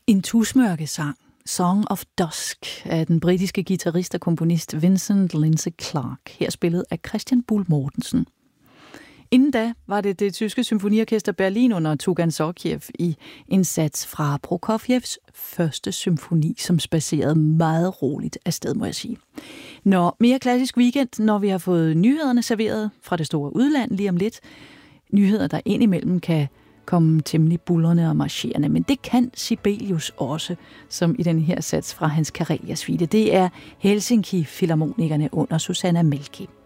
En tusmørkesang, Song of Dusk, af den britiske guitarist og komponist Vincent Lindsay Clark, her spillet af Christian Buhl Mortensen. Inden da var det tyske symfoniorkester Berlin under Tugan Sokiev i en sats fra Prokofievs første symfoni, som spacerede meget roligt afsted, må jeg sige. Når mere klassisk weekend, når vi har fået nyhederne serveret fra det store udland lige om lidt. Nyheder, der indimellem kan komme temmelig buldrende og marcherende, men det kan Sibelius også, som i den her sats fra hans Karelia-suite. Det er Helsinki Filharmonikerne under Susanna Melki.